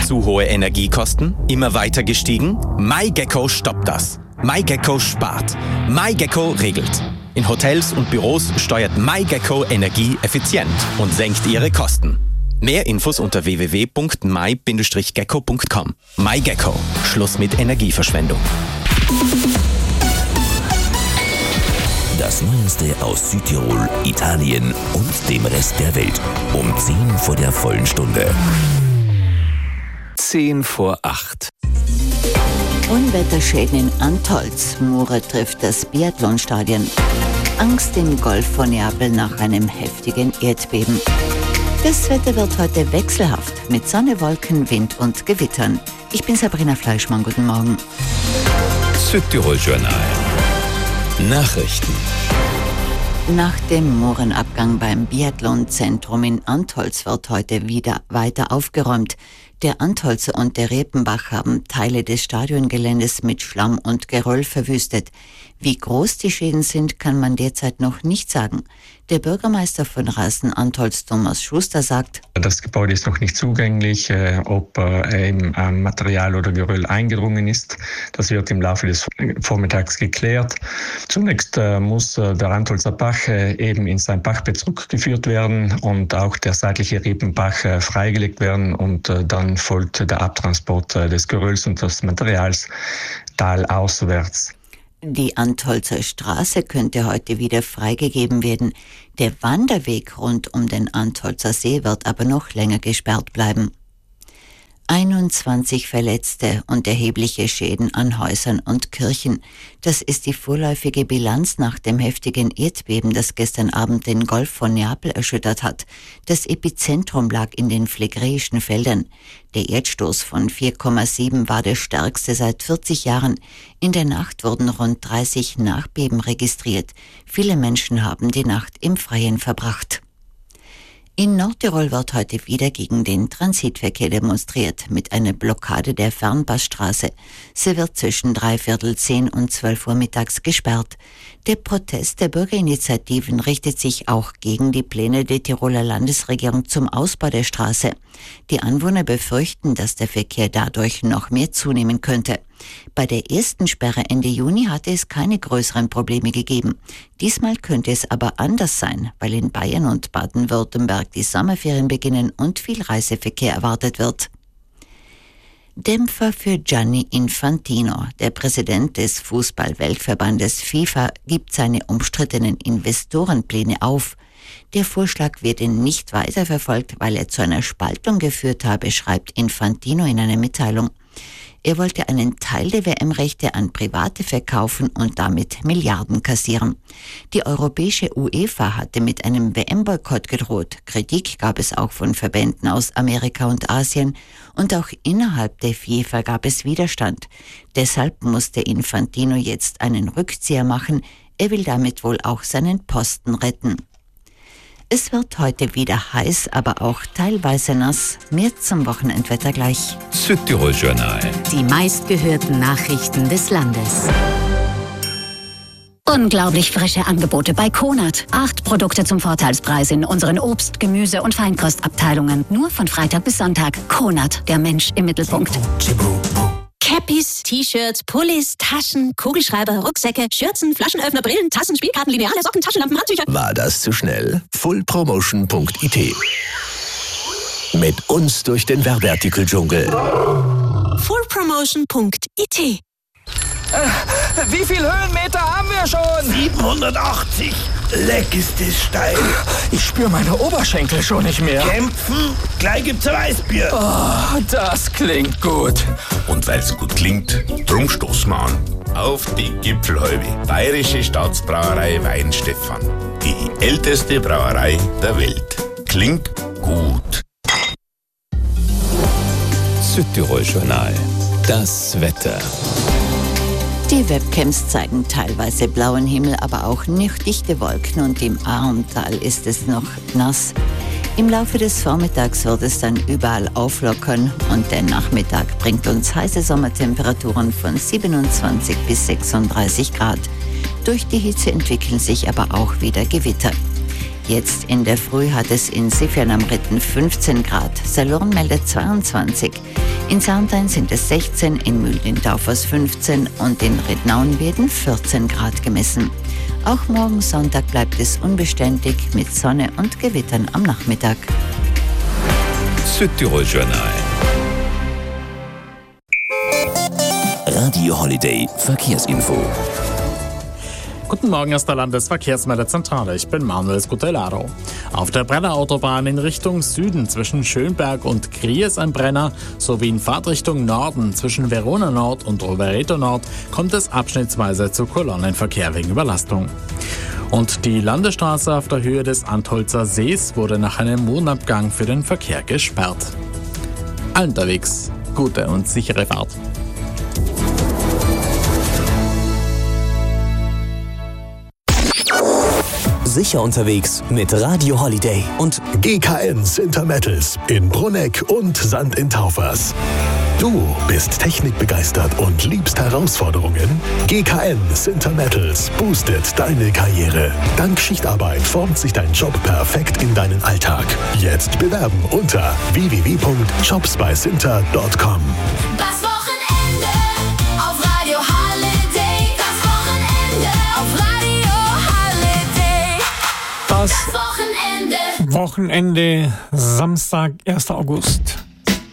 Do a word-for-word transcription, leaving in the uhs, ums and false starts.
Zu hohe Energiekosten? Immer weiter gestiegen? MyGecko stoppt das. MyGecko spart. MyGecko regelt. In Hotels und Büros steuert MyGecko Energie effizient und senkt ihre Kosten. Mehr Infos unter w w w punkt my Bindestrich gecko punkt com. MyGecko. Schluss mit Energieverschwendung. Das Neueste aus Südtirol, Italien und dem Rest der Welt. Um zehn vor der vollen Stunde. Zehn vor acht. Unwetterschäden in Antholz. Mure trifft das Biathlonstadion. Angst im Golf von Neapel nach einem heftigen Erdbeben. Das Wetter wird heute wechselhaft mit Sonne, Wolken, Wind und Gewittern. Ich bin Sabrina Fleischmann. Guten Morgen. Südtirol Journal. Nachrichten. Nach dem Murenabgang beim Biathlonzentrum in Antholz wird heute wieder weiter aufgeräumt. Der Antholzer und der Repenbach haben Teile des Stadiongeländes mit Schlamm und Geröll verwüstet. Wie groß die Schäden sind, kann man derzeit noch nicht sagen. Der Bürgermeister von Rasen-Antholz, Thomas Schuster, sagt: Das Gebäude ist noch nicht zugänglich, äh, ob äh, im äh, Material oder Geröll eingedrungen ist. Das wird im Laufe des Vormittags geklärt. Zunächst äh, muss äh, der Antholzer Bach äh, eben in sein Bachbett zurückgeführt werden und auch der seitliche Repenbach äh, freigelegt werden und äh, dann folgt der Abtransport äh, des Gerölls und des Materials talauswärts. Die Antholzer Straße könnte heute wieder freigegeben werden. Der Wanderweg rund um den Antholzer See wird aber noch länger gesperrt bleiben. einundzwanzig Verletzte und erhebliche Schäden an Häusern und Kirchen. Das ist die vorläufige Bilanz nach dem heftigen Erdbeben, das gestern Abend den Golf von Neapel erschüttert hat. Das Epizentrum lag in den Phlegräischen Feldern. Der Erdstoß von vier Komma sieben war der stärkste seit vierzig Jahren. In der Nacht wurden rund dreißig Nachbeben registriert. Viele Menschen haben die Nacht im Freien verbracht. In Nordtirol wird heute wieder gegen den Transitverkehr demonstriert, mit einer Blockade der Fernpassstraße. Sie wird zwischen dreiviertel zehn und zwölf Uhr mittags gesperrt. Der Protest der Bürgerinitiativen richtet sich auch gegen die Pläne der Tiroler Landesregierung zum Ausbau der Straße. Die Anwohner befürchten, dass der Verkehr dadurch noch mehr zunehmen könnte. Bei der ersten Sperre Ende Juni hatte es keine größeren Probleme gegeben. Diesmal könnte es aber anders sein, weil in Bayern und Baden-Württemberg die Sommerferien beginnen und viel Reiseverkehr erwartet wird. Dämpfer für Gianni Infantino. Der Präsident des Fußball-Weltverbandes FIFA gibt seine umstrittenen Investorenpläne auf. Der Vorschlag werde nicht weiterverfolgt, weil er zu einer Spaltung geführt habe, schreibt Infantino in einer Mitteilung. Er wollte einen Teil der W M-Rechte an Private verkaufen und damit Milliarden kassieren. Die europäische UEFA hatte mit einem W M-Boykott gedroht. Kritik gab es auch von Verbänden aus Amerika und Asien und auch innerhalb der FIFA gab es Widerstand. Deshalb musste Infantino jetzt einen Rückzieher machen. Er will damit wohl auch seinen Posten retten. Es wird heute wieder heiß, aber auch teilweise nass. Mehr zum Wochenendwetter gleich. Südtirol Journal. Die meistgehörten Nachrichten des Landes. Unglaublich frische Angebote bei Konad. Acht Produkte zum Vorteilspreis in unseren Obst-, Gemüse- und Feinkostabteilungen. Nur von Freitag bis Sonntag. Konad, der Mensch im Mittelpunkt. Cappies, T-Shirts, Pullis, Taschen, Kugelschreiber, Rucksäcke, Schürzen, Flaschenöffner, Brillen, Tassen, Spielkarten, Lineale, Socken, Taschenlampen, Handtücher. War das zu schnell? full promotion punkt i t. Mit uns durch den Werbeartikel-Dschungel. full promotion punkt i t. Äh, wie viel Höhenmeter haben wir schon? siebenhundertachtzig. Leck ist es steil. Ich spüre meine Oberschenkel schon nicht mehr. Kämpfen? Gleich gibt's ein Weißbier. Oh, das klingt gut. Und weil's gut klingt, drum stoßen wir an. Auf die Gipfelhalbe. Bayerische Staatsbrauerei Weinstefan. Die älteste Brauerei der Welt. Klingt gut. Südtirol Journal. Das Wetter. Die Webcams zeigen teilweise blauen Himmel, aber auch nicht dichte Wolken und im Ahrntal ist es noch nass. Im Laufe des Vormittags wird es dann überall auflockern und der Nachmittag bringt uns heiße Sommertemperaturen von siebenundzwanzig bis sechsunddreißig Grad. Durch die Hitze entwickeln sich aber auch wieder Gewitter. Jetzt in der Früh hat es in Sifjern am Ritten fünfzehn Grad, Salurn meldet zweiundzwanzig. In Sarntein sind es sechzehn, in Mühldin-Taufers fünfzehn und in Rednaun werden vierzehn Grad gemessen. Auch morgen Sonntag bleibt es unbeständig mit Sonne und Gewittern am Nachmittag. Südtirol Journal. Radio Holiday Verkehrsinfo. Guten Morgen aus der Landesverkehrsmeldezentrale. Ich bin Manuel Scutellaro. Auf der Brennerautobahn in Richtung Süden zwischen Schönberg und Gries ein Brenner sowie in Fahrtrichtung Norden zwischen Verona Nord und Rovereto Nord kommt es abschnittsweise zu Kolonnenverkehr wegen Überlastung. Und die Landesstraße auf der Höhe des Antholzer Sees wurde nach einem Wohnabgang für den Verkehr gesperrt. Allen unterwegs gute und sichere Fahrt. Sicher unterwegs mit Radio Holiday und G K N Sintermettals in Brunegg und Sand in Taufers. Du bist technikbegeistert und liebst Herausforderungen? G K N Sintermettals boostet deine Karriere. Dank Schichtarbeit formt sich dein Job perfekt in deinen Alltag. Jetzt bewerben unter w w w punkt jobs bei sinter punkt com. Das Wochenende auf Radio Holiday. Das Wochenende auf Radio Holiday. Das Wochenende. Wochenende, Samstag, erster August.